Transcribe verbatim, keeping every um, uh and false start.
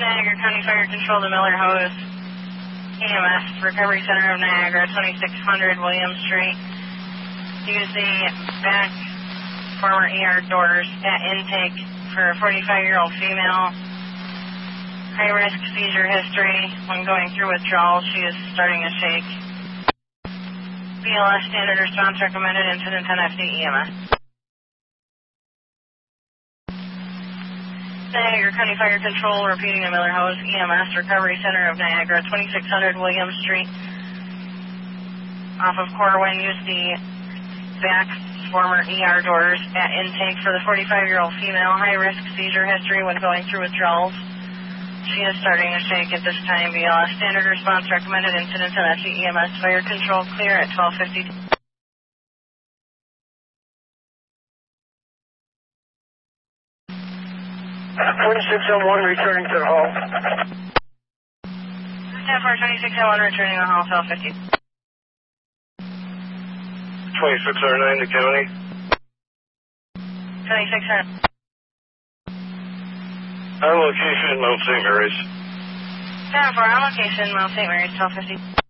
Niagara County Fire Control to Miller Hose, E M S, Recovery Center of Niagara, twenty-six hundred William Street. Use the back former E R doors at intake for a forty-five-year-old female. High-risk seizure history. When going through withdrawal, she is starting to shake. B L S standard response recommended, incident ten F D E M S. Niagara County Fire Control, repeating the Miller Hose, E M S, Recovery Center of Niagara, twenty-six hundred William Street. Off of Corwin, use the back former E R doors at intake for the forty-five-year-old female. High-risk seizure history when going through withdrawals. She is starting to shake at this time. B L S standard response recommended, incident ten F D E M S. Fire control clear at twelve fifty. twenty-six oh one returning to the hall. ten four twenty-six oh one returning to the hall, twelve fifty. twenty-six oh nine to county. twenty-six hundred. Our location, Mount Saint Mary's. ten four, on location, Mount Saint Mary's, twelve fifty.